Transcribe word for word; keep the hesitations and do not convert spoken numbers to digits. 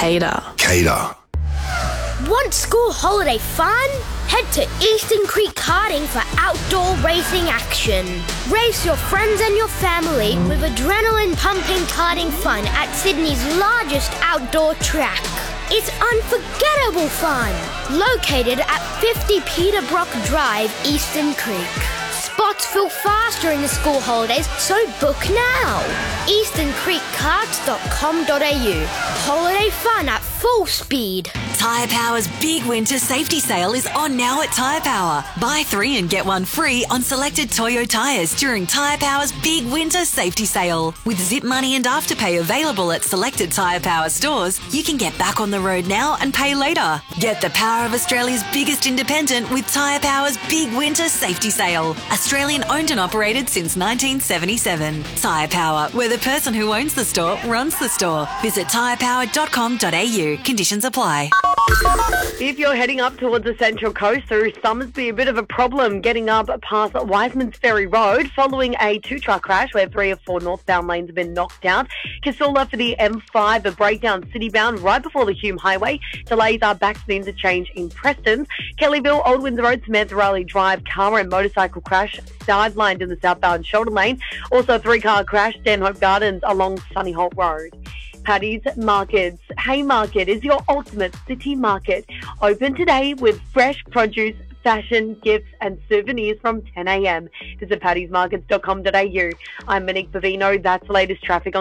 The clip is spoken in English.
Cater. Cater. Want school holiday fun? Head to Eastern Creek Karting for outdoor racing action. Race your friends and your family with adrenaline-pumping karting fun at Sydney's largest outdoor track. It's unforgettable fun. Located at fifty Peterbrook Drive, Eastern Creek. Spots fill fast during the school holidays, so book now. eastern creek karts dot com dot a u. Holiday fun at full speed. Tyre Power's big winter safety sale is on now at Tyre Power. Buy three and get one free on selected Toyo tyres during Tyre Power's big winter safety sale. With Zip Money and Afterpay available at selected Tyre Power stores, you can get back on the road now and pay later. Get the power of Australia's biggest independent with Tyre Power's big winter safety sale. Australian owned and operated since nineteen seventy-seven. Tyre Power, where the person who owns the store runs the store. Visit tyre power dot com dot a u. Conditions apply. If you're heading up towards the Central Coast through Summersby, a bit of a problem getting up past Wiseman's Ferry Road following a two-truck crash where three of four northbound lanes have been knocked out. Casula for the M five, a breakdown city-bound right before the Hume Highway. Delays are back to the interchange in Preston. Kellyville, Old Windsor Road, Samantha Riley Drive, car and motorcycle crash sidelined in the southbound shoulder lane. Also a three-car crash, Stanhope Gardens along Sunny Holt Road. Paddy's Markets. Haymarket is your ultimate city market. Open today with fresh produce, fashion, gifts and souvenirs from ten a m. Visit paddys markets dot com dot a u. I'm Monique Bavino. That's the latest traffic on